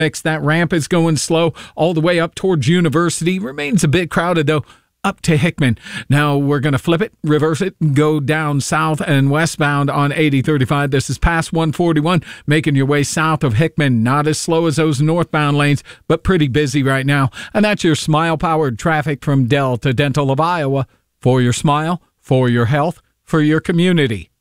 That ramp is going slow all the way up towards University. Remains a bit crowded, though, up to Hickman. Now we're going to flip it, reverse it, go down south and westbound on 8035. This is past 141, making your way south of Hickman. Not as slow as those northbound lanes, but pretty busy right now. And that's your Smile-powered traffic from Delta Dental of Iowa. For your smile, for your health, for your community.